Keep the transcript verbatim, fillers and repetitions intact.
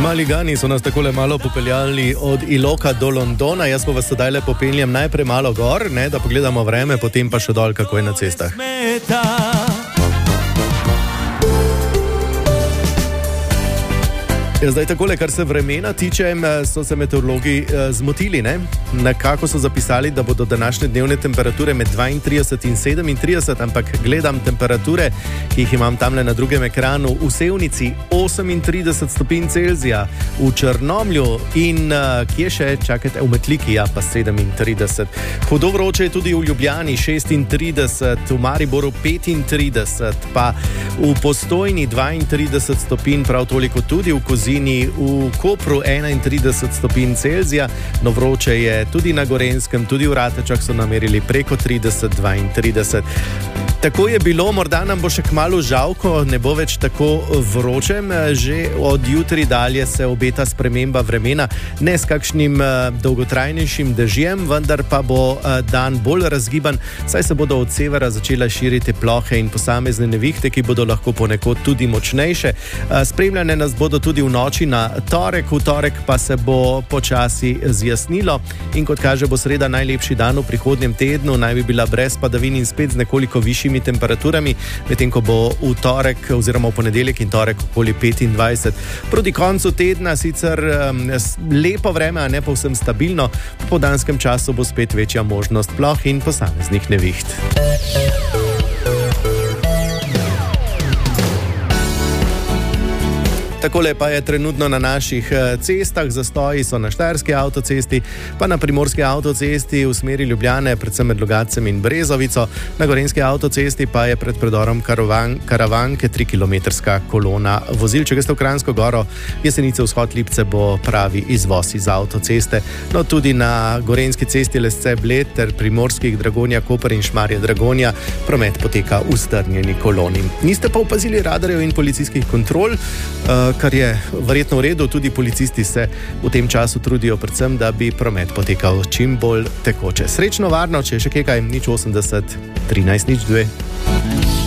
Maligani so nas takole malo popeljali od Iloka do Londona. Jaz pa vas sedaj le popeljem najprej malo gor, ne, da pogledamo vreme, potem pa še dol, kako je na cestah. Ja, zdaj takole, kar se vremena tiče, so se meteorologi eh, zmotili, ne? Nekako so zapisali, da bodo današnje dnevne temperature med dvaintrideset in sedemintrideset, ampak gledam temperature, ki jih imam tamle na drugem ekranu, v Sevnici osemintrideset stopinj Celzija, v Črnomlju in uh, kje še, čakajte, v Metliki, ja, pa sedemintrideset. Hudo vroče je tudi v Ljubljani, šestintrideset, v Mariboru petintrideset, pa v Postojni dvaintrideset stopinj, prav toliko tudi v Kozini, v Kopru enaintrideset stopinj Celzija, no vroče je tudi na Gorenjskem, tudi v Ratečah so namerili preko trideset, dvaintrideset. Tako je bilo, morda nam bo še kmalu žal, ko ne bo več tako vroče. Že od jutri dalje se obeta sprememba vremena, ne s kakšnim dolgotrajnejšim dežjem, vendar pa bo dan bolj razgiban, saj se bodo od severa začela širiti plohe in posamezne nevihte, ki bodo lahko ponekod tudi močnejše. Spremljane nas bodo tudi v noči na torek, v torek pa se bo počasi zjasnilo in kot kaže bo sreda najlepši dan v prihodnjem tednu, naj bi bila brez padavin in spet z nekoliko višjimi temperaturami, medtem ko bo v torek oziroma v ponedeljek in torek okoli petindvajset. Proti koncu tedna sicer um, lepo vreme, a ne povsem stabilno, po danskem času bo spet večja možnost ploh in posameznih neviht. Takole pa je trenutno na naših cestah, zastoji so na Štajerski avtocesti, pa na Primorski avtocesti v smeri Ljubljane, predvsem med Logatcem in Brezovico, na Gorenjski avtocesti pa je pred predorom Karavan, Karavanke trikilometrska kolona vozil. Če greste v Kranjsko Goro, Jesenice, Vzhod Lipce bo pravi izvoz iz avtoceste. No, tudi na Gorenjski cesti Lesce Bled ter Primorskih Dragonja, Koper in Šmarje Dragonja promet poteka v strnjeni koloni. Niste pa opazili radarjev in policijskih kontrol, kar je verjetno v redu, tudi policisti se v tem času trudijo predvsem, da bi promet potekal čim bolj tekoče. Srečno, varno, če je še kaj, nič osemdeset, trinajst, nič dve.